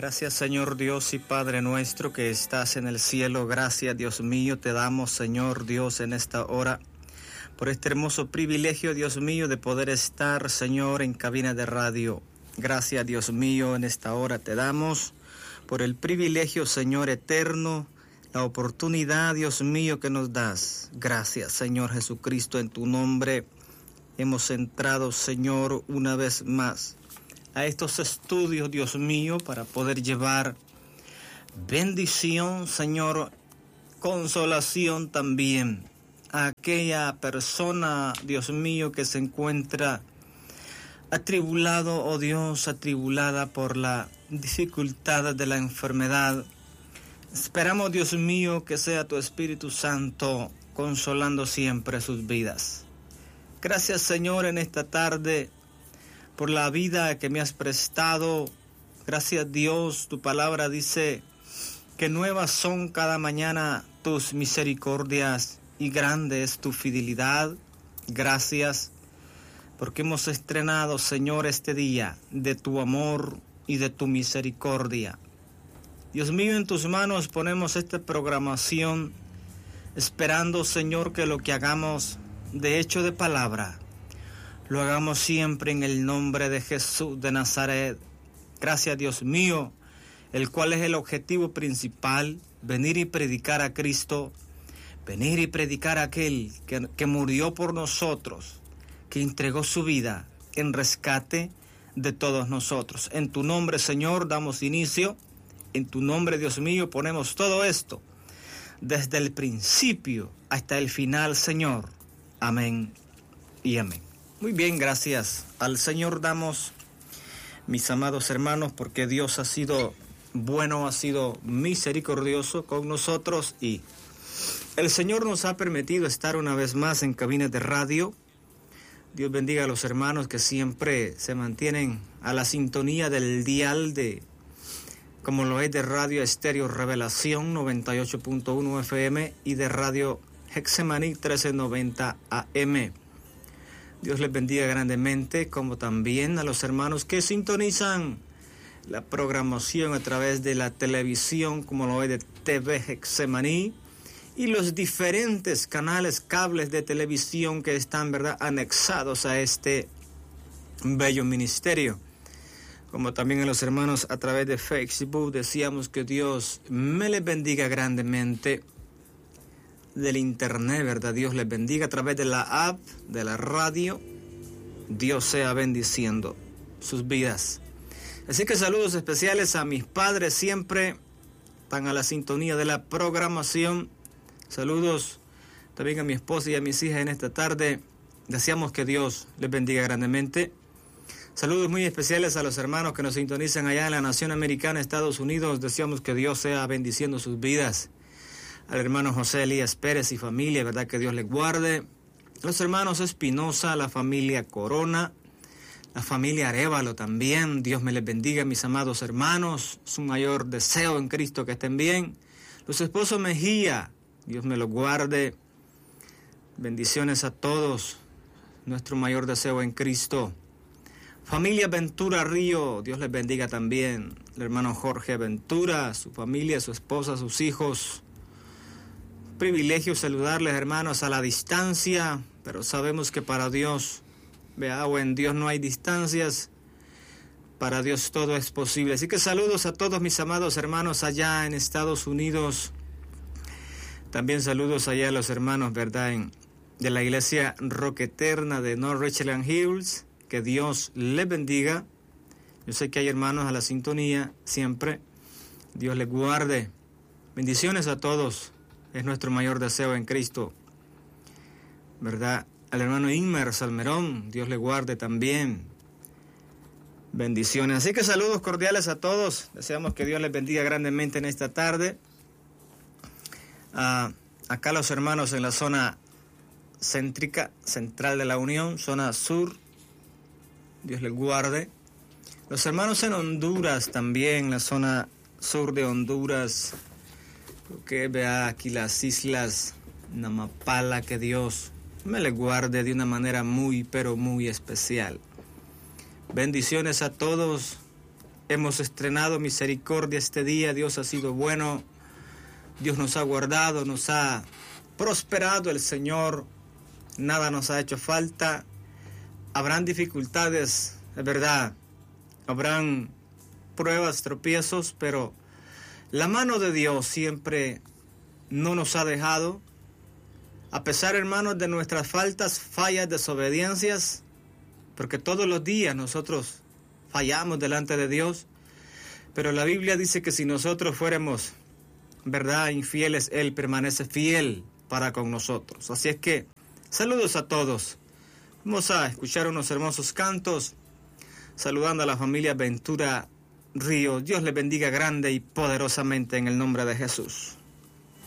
Gracias, Señor Dios y Padre nuestro que estás en el cielo. Gracias, Dios mío, te damos, Señor Dios, en esta hora, por este hermoso privilegio, Dios mío, de poder estar, Señor, en cabina de radio. Gracias, Dios mío, en esta hora te damos por el privilegio, Señor eterno, la oportunidad, Dios mío, que nos das. Gracias, Señor Jesucristo, en tu nombre hemos entrado, Señor, una vez más a estos estudios, Dios mío, para poder llevar bendición, Señor, consolación también a aquella persona, Dios mío, que se encuentra atribulado, oh Dios, atribulada por la dificultad de la enfermedad. Esperamos, Dios mío, que sea tu Espíritu Santo consolando siempre sus vidas. Gracias, Señor, en esta tarde por la vida que me has prestado. Gracias, Dios, tu palabra dice que nuevas son cada mañana tus misericordias y grande es tu fidelidad. Gracias porque hemos estrenado, Señor, este día de tu amor y de tu misericordia. Dios mío, en tus manos ponemos esta programación, esperando, Señor, que lo que hagamos de hecho de palabra, lo hagamos siempre en el nombre de Jesús de Nazaret. Gracias, Dios mío, el cual es el objetivo principal, venir y predicar a Cristo, venir y predicar a aquel que murió por nosotros, que entregó su vida en rescate de todos nosotros. En tu nombre, Señor, damos inicio. En tu nombre, Dios mío, ponemos todo esto, desde el principio hasta el final, Señor. Amén y amén. Muy bien, gracias al Señor damos, mis amados hermanos, porque Dios ha sido bueno, ha sido misericordioso con nosotros y el Señor nos ha permitido estar una vez más en cabinas de radio. Dios bendiga a los hermanos que siempre se mantienen a la sintonía del dial de, como lo es de Radio Estéreo Revelación 98.1 FM y de Radio Hexemaní 1390 AM. Dios les bendiga grandemente, como también a los hermanos que sintonizan la programación a través de la televisión, como lo es de TV Hexemaní, y los diferentes canales, cables de televisión que están, ¿verdad?, anexados a este bello ministerio. Como también a los hermanos a través de Facebook, decíamos que Dios me les bendiga grandemente. Del internet, ¿verdad? Dios les bendiga a través de la app, de la radio. Dios sea bendiciendo sus vidas. Así que saludos especiales a mis padres, siempre están a la sintonía de la programación. Saludos también a mi esposa y a mis hijas en esta tarde. Deseamos que Dios les bendiga grandemente. Saludos muy especiales a los hermanos que nos sintonizan allá en la nación americana, Estados Unidos. Deseamos que Dios sea bendiciendo sus vidas. Al hermano José Elías Pérez y familia, verdad que Dios les guarde. Los hermanos Espinosa, la familia Corona, la familia Arévalo también. Dios me les bendiga, mis amados hermanos. Es un mayor deseo en Cristo que estén bien. Los esposos Mejía, Dios me los guarde. Bendiciones a todos. Nuestro mayor deseo en Cristo. Familia Ventura Río, Dios les bendiga también. El hermano Jorge Ventura, su familia, su esposa, sus hijos. Privilegio saludarles, hermanos, a la distancia, pero sabemos que para Dios, o en Dios no hay distancias, para Dios todo es posible. Así que saludos a todos mis amados hermanos allá en Estados Unidos. También saludos allá a los hermanos, ¿verdad?, de la iglesia Roca Eterna de North Richland Hills. Que Dios les bendiga. Yo sé que hay hermanos a la sintonía siempre. Dios les guarde. Bendiciones a todos. Es nuestro mayor deseo en Cristo, ¿verdad? Al hermano Inmer Salmerón, Dios le guarde también. Bendiciones. Así que saludos cordiales a todos. Deseamos que Dios les bendiga grandemente en esta tarde. Acá los hermanos en la zona céntrica, central de la Unión, zona sur. Dios les guarde. Los hermanos en Honduras también, la zona sur de Honduras. Que vea aquí las islas Namapala, que Dios me les guarde de una manera muy, pero muy especial. Bendiciones a todos hemos estrenado misericordia este día. Dios ha sido bueno, Dios nos ha guardado, nos ha prosperado el Señor, nada nos ha hecho falta. Habrán dificultades, es verdad, habrán pruebas, tropiezos, pero la mano de Dios siempre no nos ha dejado. A pesar, hermanos, de nuestras faltas, fallas, desobediencias, porque todos los días nosotros fallamos delante de Dios, pero la Biblia dice que si nosotros fuéramos, verdad, infieles, Él permanece fiel para con nosotros. Así es que, saludos a todos. Vamos a escuchar unos hermosos cantos, saludando a la familia Ventura Ríos. Dios les bendiga grande y poderosamente en el nombre de Jesús.